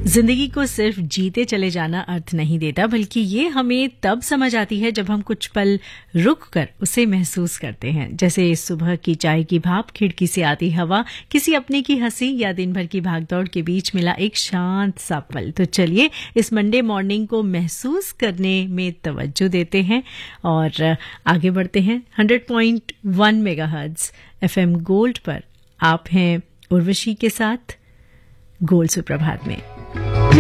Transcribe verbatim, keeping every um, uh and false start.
जिंदगी को सिर्फ जीते चले जाना अर्थ नहीं देता, बल्कि ये हमें तब समझ आती है जब हम कुछ पल रुक कर उसे महसूस करते हैं। जैसे सुबह की चाय की भाप, खिड़की से आती हवा, किसी अपने की हंसी या दिन भर की भागदौड़ के बीच मिला एक शांत सा पल। तो चलिए इस मंडे मॉर्निंग को महसूस करने में तवज्जो देते हैं और आगे बढ़ते हैं। Hundred point one megahertz FM gold पर आप हैं उर्वशी के साथ गोल्ड सुप्रभात में।